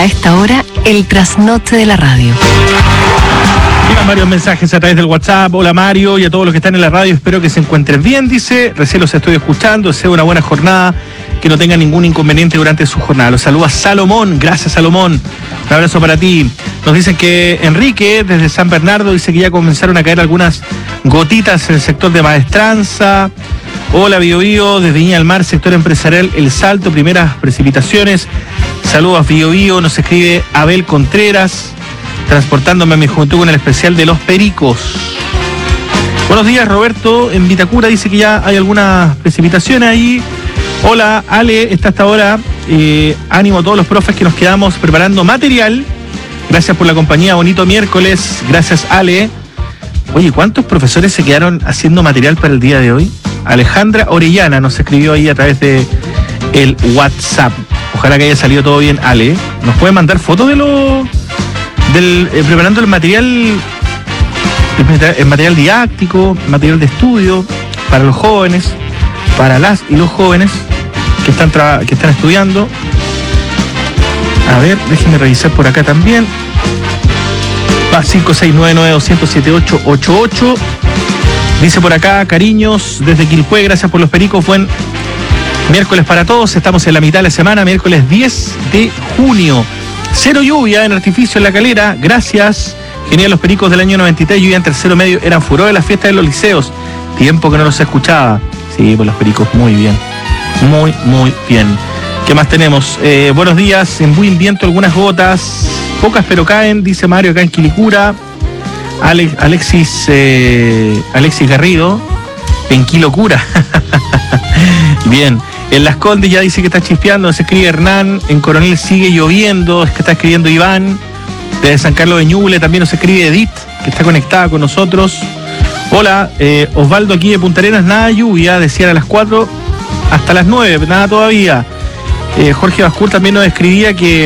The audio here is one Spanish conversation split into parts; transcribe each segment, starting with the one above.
A esta hora, el trasnoche de la radio. Llegan varios mensajes a través del WhatsApp. Hola Mario y a todos los que están en la radio, espero que se encuentren bien, dice. Recién los estoy escuchando, deseo una buena jornada, que no tengan ningún inconveniente durante su jornada. Los saluda Salomón, gracias Salomón. Un abrazo para ti. Nos dicen que Enrique, desde San Bernardo, dice que ya comenzaron a caer algunas gotitas en el sector de Maestranza. Hola Bio Bio, desde Viña del Mar, sector empresarial El Salto, primeras precipitaciones. Saludos Bio Bio, nos escribe Abel Contreras, transportándome a mi juventud con el especial de los pericos. Buenos días Roberto, en Vitacura dice que ya hay algunas precipitaciones ahí. Hola Ale, está hasta ahora. Ánimo a todos los profes que nos quedamos preparando material. Gracias por la compañía, bonito miércoles. Gracias Ale. Oye, ¿cuántos profesores se quedaron haciendo material para el día de hoy? Alejandra Orellana nos escribió ahí a través de el WhatsApp. Ojalá que haya salido todo bien, Ale. ¿Nos puede mandar fotos de preparando el material didáctico, material de estudio para los jóvenes, para las y los jóvenes que están estudiando? A ver, déjenme revisar por acá también. Va 5699-200-7888. Dice por acá, cariños, desde Quilpué, gracias por los pericos, buen miércoles para todos. Estamos en la mitad de la semana, miércoles 10 de junio. Cero lluvia en Artificio en La Calera, gracias. Genial, los pericos del año 93, lluvia en tercero medio, eran furor de las fiestas de los liceos. Tiempo que no los escuchaba. Sí, pues los pericos, muy bien. Muy, muy bien. ¿Qué más tenemos? Buenos días, en buen viento algunas gotas, pocas pero caen, dice Mario acá en Quilicura. Alexis Garrido, en Quilocura. Bien, en Las Condes ya dice que está chispeando, se escribe Hernán, en Coronel sigue lloviendo, es que está escribiendo Iván, desde San Carlos de Ñuble también nos escribe Edith, que está conectada con nosotros. Hola, Osvaldo aquí de Punta Arenas, nada lluvia, decían a las 4 hasta las 9, nada todavía. Jorge Bascur también nos escribía que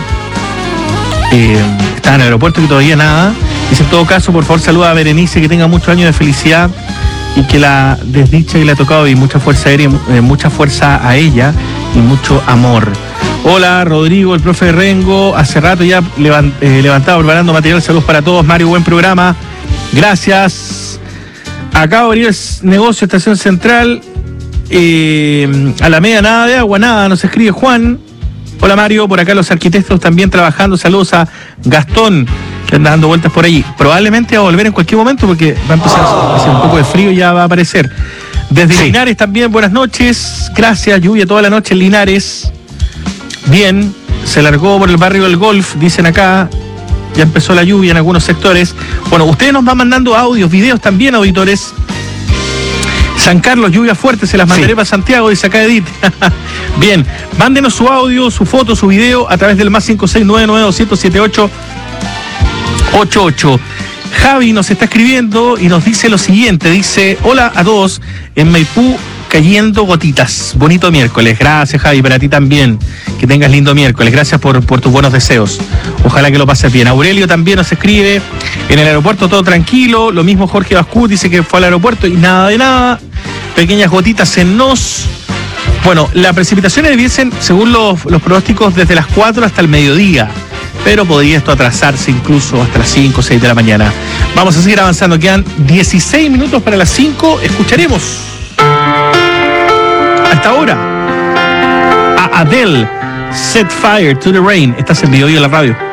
estaba en el aeropuerto y todavía nada. Dice, en todo caso, por favor, saluda a Berenice, que tenga muchos años de felicidad y que la desdicha que le ha tocado y mucha fuerza aérea, mucha fuerza a ella y mucho amor. Hola, Rodrigo, el profe Rengo, hace rato ya levantado preparando material. Saludos para todos, Mario, buen programa. Gracias. Acabo de abrir el negocio, Estación Central, Alameda, nada de agua, nada, nos escribe Juan. Hola Mario, por acá los arquitectos también trabajando. Saludos a Gastón, que anda dando vueltas por allí. Probablemente va a volver en cualquier momento porque va a empezar a hacer un poco de frío y ya va a aparecer. Desde Linares también, buenas noches. Gracias, lluvia toda la noche en Linares. Bien, se largó por el barrio del Golf, dicen acá. Ya empezó la lluvia en algunos sectores. Bueno, ustedes nos van mandando audios, videos también, auditores. San Carlos, lluvia fuerte, se las mandaré para Santiago, dice acá Edith. Bien, mándenos su audio, su foto, su video a través del más 569-900-7888. Javi nos está escribiendo y nos dice lo siguiente, dice, hola a todos, en Maipú cayendo gotitas, bonito miércoles. Gracias Javi, para ti también, que tengas lindo miércoles, gracias por tus buenos deseos, ojalá que lo pases bien. Aurelio también nos escribe, en el aeropuerto todo tranquilo, lo mismo Jorge Bascú dice que fue al aeropuerto y nada de nada, pequeñas gotitas en Nos. Bueno, las precipitaciones debiesen, según los pronósticos, desde las 4 hasta el mediodía, pero podría esto atrasarse incluso hasta las 5 o 6 de la mañana. Vamos a seguir avanzando, quedan 16 minutos para las 5, escucharemos hasta ahora a Adele, Set Fire to the Rain. Estás en Bio Bio en la radio.